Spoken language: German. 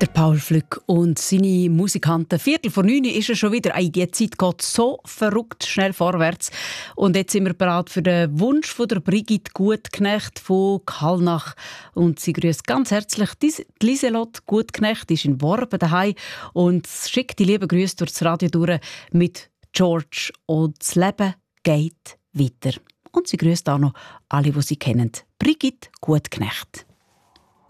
Der Paul Flück und seine Musikanten. 8:45 ist er schon wieder. Die Zeit geht so verrückt schnell vorwärts. Und jetzt sind wir bereit für den Wunsch von der Brigitte Gutknecht von Kallnach. Und sie grüßt ganz herzlich die Lieselotte Gutknecht, die ist in Worben daheim und schickt die lieben Grüße durchs Radio durch mit George. Und das Leben geht weiter. Und sie grüßt auch noch alle, die sie kennen. Brigitte Gutknecht.